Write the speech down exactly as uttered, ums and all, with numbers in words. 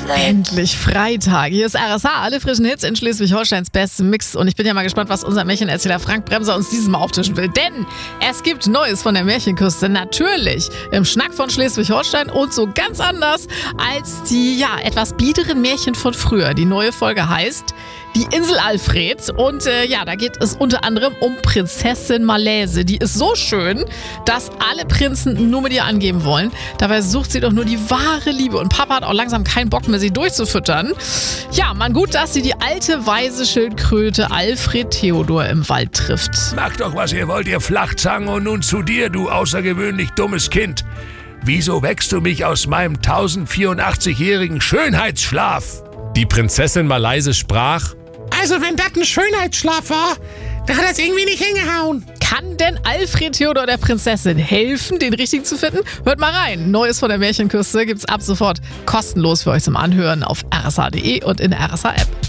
Endlich Freitag. Hier ist R S H, alle frischen Hits in Schleswig-Holsteins bestem Mix. Und ich bin ja mal gespannt, was unser Märchenerzähler Frank Bremser uns dieses Mal auftischen will. Denn es gibt Neues von der Märchenküste. Natürlich im Schnack von Schleswig-Holstein und so ganz anders als die, ja, etwas biederen Märchen von früher. Die neue Folge heißt Die Insel Alfred. Und äh, ja, da geht es unter anderem um Prinzessin Malaise. Die ist so schön, dass alle Prinzen nur mit ihr angeben wollen. Dabei sucht sie doch nur die wahre Liebe. Und Papa hat auch langsam keinen Bock mehr, sie durchzufüttern. Ja, man gut, dass sie die alte, weise Schildkröte Alfred Theodor im Wald trifft. Macht doch, was ihr wollt, ihr Flachzangen. Und nun zu dir, du außergewöhnlich dummes Kind. Wieso wächst du mich aus meinem tausendvierundachtzig-jährigen Schönheitsschlaf? Die Prinzessin Malaise sprach: Also wenn das ein Schönheitsschlaf war, dann hat das irgendwie nicht hingehauen. Kann denn Alfred Theodor der Prinzessin helfen, den richtigen zu finden? Hört mal rein. Neues von der Märchenküste gibt's ab sofort kostenlos für euch zum Anhören auf r s h punkt d e und in der R S H App.